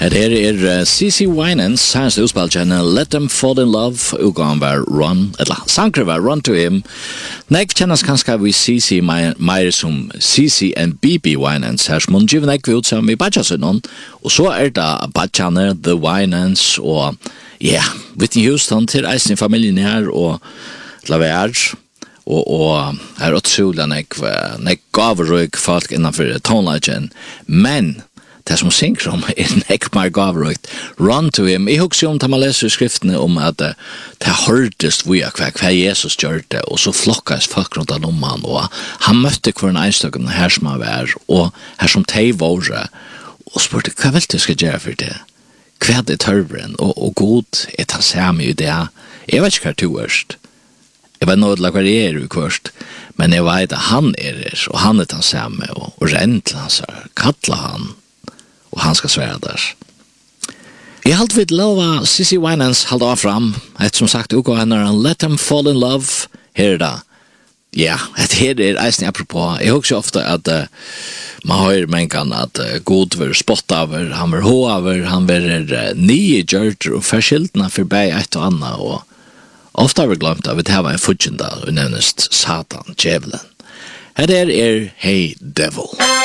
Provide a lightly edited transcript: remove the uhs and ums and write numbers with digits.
Her CeCe Winans, hans utspelkjenne Let Them Fall in Love, utgaven var Run, eller sankre var Run to Him. Nek kjennes kanskje vi CeCe mer som CeCe and BB Winans, her som hun giver nek vi ut som vi badja seg noen, og så det badjane The Winans, og Whitney Houston til eisen i familien her, og Laver, og her utrolig nek gaverøyk folk innenfor tonelagen, men det som synger om nek mer gaverøykt Run to Him. Jeg husker om da man leser skriftene om at det hørtes via hva Jesus gjør det, og så flokkes folk rundt om han, og han møtte hver en enstøkken her som han var, og her som teg våre, og spurte hva vil du skal gjøre for det? Hva tørveren, og god han samme i det. Jeg vet ikke hva duørst. Jeg vet noe hva jeg i kvørst, men jeg vet at han der, og han han samme, og rent til han, kattla han, og han skal svære der. Jeg halte vidt lova CeCe Winans halde av fram, et som sagt uka henne Let Them Fall in Love, her da. Et her eisen apropos, jeg husker ofte at man hører mengan at god vil spotta over, han vil hå over, han vil nye gjørter og forskiltene forbi et og annet, og ofte har vi glemt at vi tar en fudgjenda og nevnest Satan, djevelen. Her Hey Devil.